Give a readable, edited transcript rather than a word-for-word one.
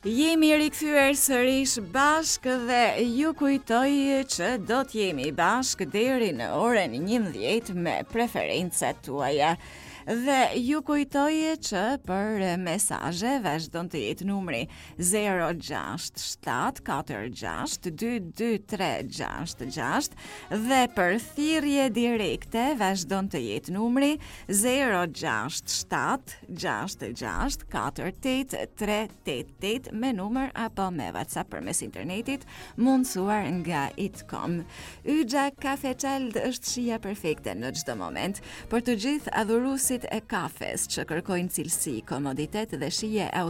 Jemi rikthyer sërish bashkë dhe ju kujtoj që do t'jemi bashkë deri në orën 11 me preferencat tuaja. Dhe ju kujtoj që për mesazhe vazhdon të jetë numri 06746223666 dhe për thirrje direkte vazhdon të jetë numri 06766488388 me numër apo me WhatsApp përmes internetit mundësuar nga itcom. Yxha Cafe Child është shija perfekte në çdo moment për të gjithë adhuruesit e kafes që kërkojnë cilësi, komoditet dhe shije